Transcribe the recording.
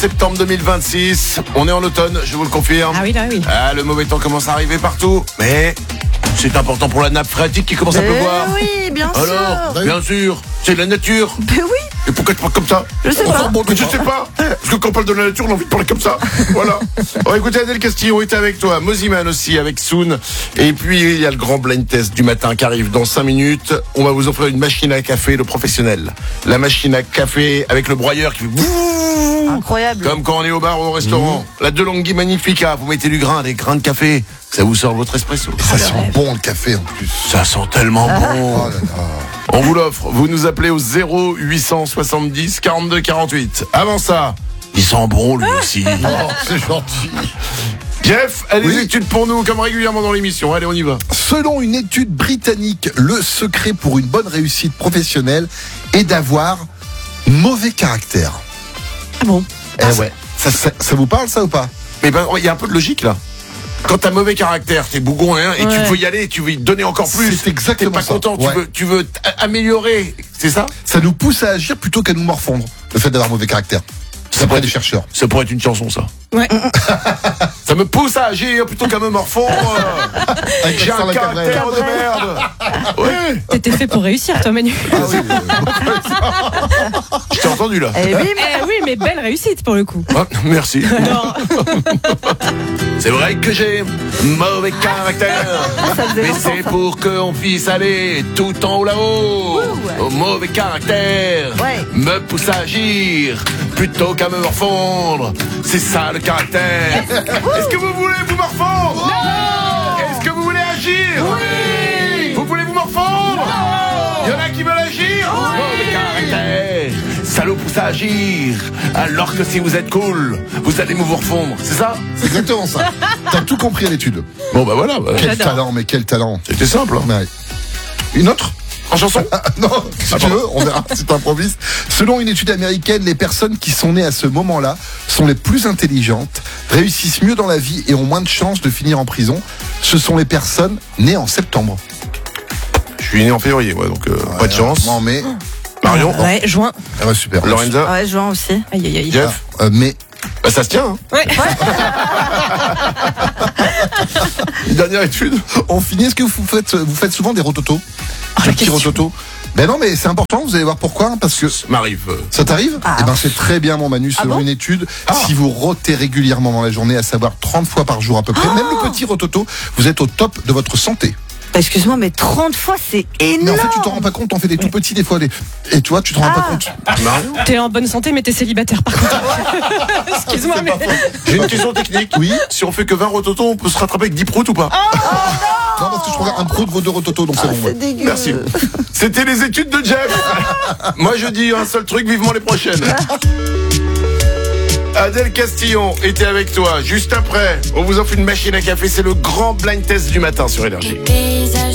septembre 2026. On est en automne, je vous le confirme. Ah oui, là, oui. Ah, le mauvais temps commence à arriver partout. Mais c'est important pour la nappe phréatique qui commence à pleuvoir. Oui, bien sûr. Alors, bien sûr, c'est la nature. Ben oui, Et pourquoi tu parles comme ça? je sais Enfin, pas. bon, mais je sais pas. Parce que quand on parle de la nature, on a envie de parler comme ça. Voilà. On va écouter Adèle Castillo est avec toi. Moziman aussi avec Soon. Et puis, il y a le grand blind test du matin qui arrive dans 5 minutes. On va vous offrir une machine à café, le professionnel. La machine à café avec le broyeur qui fait bouh, Incroyable. comme quand on est au bar ou au restaurant. La DeLonghi Magnifica. Vous mettez du grain, des grains de café. Ça vous sort votre espresso. Ça sent bon le café en plus. Ça sent tellement bon. Oh là là. On vous l'offre. Vous nous appelez au 0870 42 48. Avant ça, il sent bon lui aussi. Oh, c'est gentil. Jeff, a des Oui. études pour nous comme régulièrement dans l'émission. Allez, on y va. Selon une étude britannique, le secret pour une bonne réussite professionnelle est d'avoir mauvais caractère. Ah bon? Ouais. Ça vous parle ça ou pas? Mais ben, il y a un peu de logique là. Quand t'as mauvais caractère, t'es bougon hein, et tu veux y aller, tu veux y donner encore plus. C'est exactement T'es pas ça. content, Ouais. tu veux améliorer. C'est ça? Ça nous pousse à agir plutôt qu'à nous morfondre, le fait d'avoir mauvais caractère. C'est après des chercheurs. Ça pourrait être une chanson, ça. Ouais. Ça me pousse à agir plutôt qu'à me morfondre. Avec J'ai un l'accent caractère de merde. Ouais. T'étais fait pour réussir, toi, Manu. Ah oui, Je t'ai entendu là. Eh oui, Eh oui, mais belle réussite pour le coup. Ah, merci. Non. C'est vrai que j'ai mauvais caractère, ça faisait mais longtemps, c'est ça. pour qu'on puisse aller tout en haut là-haut. Ouh. Au mauvais caractère Ouais. me pousse à agir plutôt qu'à me morfondre. C'est ça le caractère. Est-ce que vous voulez vous morfondre? Non. Est-ce que vous voulez agir? Oui. Vous voulez vous morfondre? Non. Il y en a qui veulent agir? Oui. Mauvais caractère, ça nous pousse à agir. Alors que si vous êtes cool, vous allez vous morfondre. C'est ça? c'est exactement ça. T'as tout compris à l'étude. Bon bah voilà. Quel J'adore. talent, mais quel talent. C'était simple. Hein. Ouais. Une autre? En chanson? Non, si tu veux, on verra si t'improvises. Selon une étude américaine, les personnes qui sont nées à ce moment-là sont les plus intelligentes, réussissent mieux dans la vie et ont moins de chances de finir en prison. Ce sont les personnes nées en septembre. Je suis né en février, ouais, donc pas de chance. Non, mais Marion? Ouais, juin. ah ouais, super. Lorenza? ouais, Joan aussi. Aïe, aïe, aïe. Jeff? Mais Bah ça se tient, hein. Ouais. Une dernière étude? on finit. Est-ce que vous faites souvent des rototos? la Des petits question. rototos? Ben non, mais c'est important. Vous allez voir pourquoi. Hein, parce que Ça m'arrive. ça t'arrive? Ah. Eh ben c'est très bien, mon Manu. Selon bon une étude, si vous rotez régulièrement dans la journée, à savoir 30 fois par jour à peu près, même le petit rototo, vous êtes au top de votre santé. Excuse-moi, mais 30 fois, c'est Mais énorme. en fait, tu t'en rends pas compte. On fait des tout petits des fois. Et tu vois, tu te rends pas compte. Marion? T'es en bonne santé, mais t'es célibataire par contre. Excuse-moi, mais. J'ai une question technique. Oui. Si on fait que 20 rototos, on peut se rattraper avec 10 proutes ou pas? Non, parce que je regarde un pro de vos 2 rototos, donc c'est bon. ouais. C'est dégueu. Merci. C'était les études de Jeff. Moi je dis un seul truc, vivement les prochaines. Adèle Castillon était avec toi. Juste après, on vous offre une machine à café. C'est le grand blind test du matin sur Énergie.